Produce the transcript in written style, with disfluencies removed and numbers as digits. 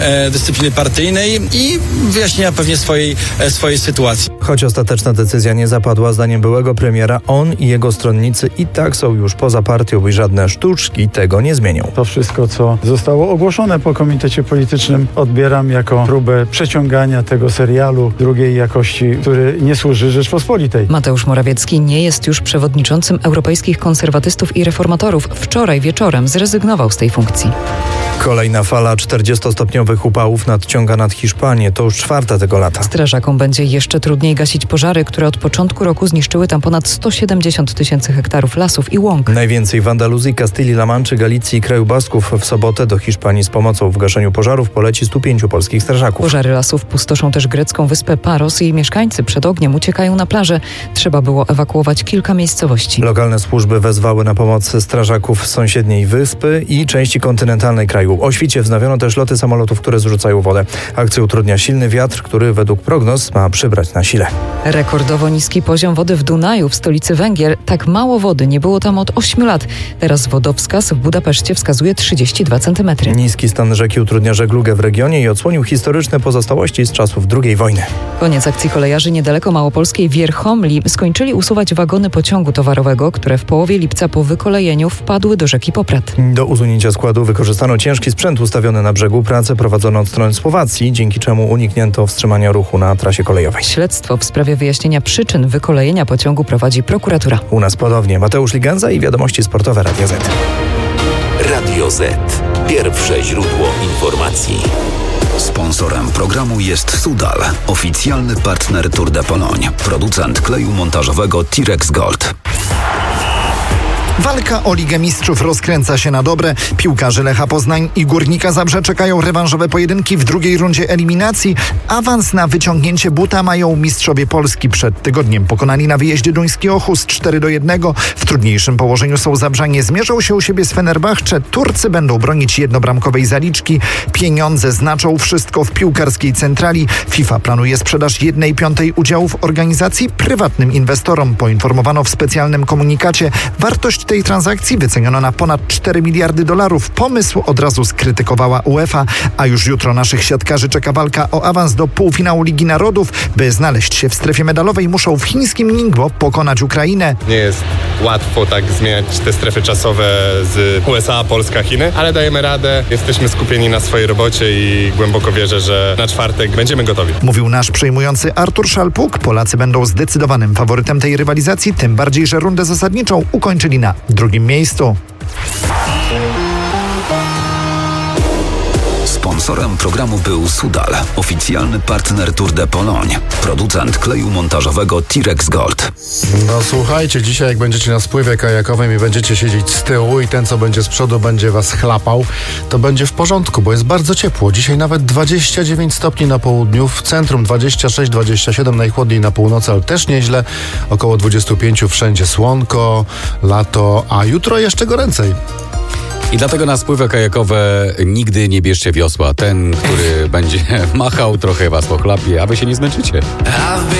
dyscypliny partyjnej i wyjaśnienia pewnie swojej sytuacji. Choć ostateczna decyzja nie zapadła, zdaniem byłego premiera, on i jego stronnicy i tak są już poza partią i żadne sztuczki tego nie zmienią. To wszystko, co zostało ogłoszone po komitecie politycznym, odbieram jako próbę przeciągania tego serialu drugiej jakości, który nie służy Rzeczpospolitej. Mateusz Morawiecki nie jest już przewodniczącym europejskich konserwatystów i reformatorów. Wczoraj wieczorem zrezygnował z tej funkcji. Kolejna fala 40-stopniowych upałów nadciąga nad Hiszpanię. To już 4. tego lata. Strażakom będzie jeszcze trudniej gasić pożary, które od początku roku zniszczyły tam ponad 170 000 hektarów lasów i łąk. Najwięcej w Andaluzji, Kastylii-La Manczy, Galicji i kraju Basków. W sobotę do Hiszpanii z pomocą w gaszeniu pożarów poleci 105 polskich strażaków. Pożary lasów pustoszą też grecką wyspę Paros. Jej mieszkańcy przed ogniem uciekają na plażę. Trzeba było ewakuować kilka miejscowości. Lokalne służby wezwały na pomoc strażaków z sąsiedniej wyspy i części kontynentalnej kraju. O świcie wznowiono też loty samolotów, które zrzucają wodę. Akcję utrudnia silny wiatr, który według prognoz ma przybrać na sile. Rekordowo niski poziom wody w Dunaju, w stolicy Węgier. Tak mało wody nie było tam od 8 lat. Teraz wodowskaz w Budapeszcie wskazuje 32 cm. Niski stan rzeki utrudnia żeglugę w regionie i odsłonił historyczne pozostałości z czasów II wojny. Koniec akcji kolejarzy niedaleko małopolskiej Wierchomli. Skończyli usuwać wagony pociągu towarowego, które w połowie lipca po wykolejeniu wpadły do rzeki Poprad. Do usunięcia składu wykorzystano ciężki sprzęt ustawiony na brzegu. Prace prowadzono od strony Słowacji, dzięki czemu uniknięto wstrzymania ruchu na trasie kolejowej. Śledztwo w sprawie wyjaśnienia przyczyn wykolejenia pociągu prowadzi prokuratura. U nas podobnie. Mateusz Ligenza i wiadomości sportowe Radio Z. Radio Z. Pierwsze źródło informacji. Sponsorem programu jest Sudal, oficjalny partner Tour de Pologne, producent kleju montażowego Tirex Gold. Walka o Ligę Mistrzów rozkręca się na dobre. Piłkarze Lecha Poznań i Górnika Zabrze czekają rewanżowe pojedynki w drugiej rundzie eliminacji. Awans na wyciągnięcie buta mają mistrzowie Polski. Przed tygodniem pokonali na wyjeździe duński Ochus 4-1. W trudniejszym położeniu są Zabrzanie. Zmierzą się u siebie z Fenerbahce. Turcy będą bronić jednobramkowej zaliczki. Pieniądze znaczą wszystko w piłkarskiej centrali. FIFA planuje sprzedaż 1/5 udziału w organizacji prywatnym inwestorom. Poinformowano w specjalnym komunikacie. Wartość tej transakcji wyceniono na ponad $4 miliardy. Pomysł od razu skrytykowała UEFA, a już jutro naszych siatkarzy czeka walka o awans do półfinału Ligi Narodów. By znaleźć się w strefie medalowej, muszą w chińskim Ningbo pokonać Ukrainę. Nie jest łatwo tak zmieniać te strefy czasowe z USA, Polska, Chiny, ale dajemy radę. Jesteśmy skupieni na swojej robocie i głęboko wierzę, że na czwartek będziemy gotowi. Mówił nasz przejmujący Artur Szalpuk. Polacy będą zdecydowanym faworytem tej rywalizacji, tym bardziej, że rundę zasadniczą ukończyli na drugim miejscu. Sponsorem programu był Sudal, oficjalny partner Tour de Pologne, producent kleju montażowego Tirex Gold. No słuchajcie, dzisiaj jak będziecie na spływie kajakowym i będziecie siedzieć z tyłu i ten, co będzie z przodu, będzie was chlapał, to będzie w porządku, bo jest bardzo ciepło. Dzisiaj nawet 29 stopni na południu, w centrum 26-27, najchłodniej na północy, ale też nieźle, około 25 wszędzie słonko, lato, a jutro jeszcze goręcej. I dlatego na spływy kajakowe nigdy nie bierzcie wiosła. Ten, który będzie machał, trochę was pochlapie, a wy się nie zmęczycie.